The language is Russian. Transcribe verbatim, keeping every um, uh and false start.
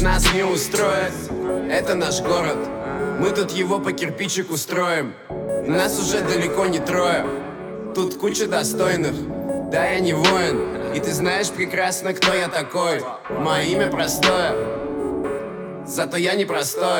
нас не устроит. Это наш город, мы тут его по кирпичику строим. Нас уже далеко не трое, тут куча достойных. Да, я не воин, и ты знаешь прекрасно, кто я такой. Мое имя простое, зато я не простой.